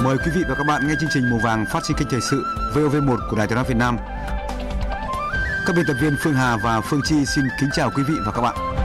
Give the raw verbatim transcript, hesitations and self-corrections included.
Mời quý vị và các bạn nghe chương trình Mùa vàng phát trên kênh Thời sự vê o vê một của Đài Tiếng nói Việt Nam. Các biên tập viên Phương Hà và Phương Chi xin kính chào quý vị và các bạn.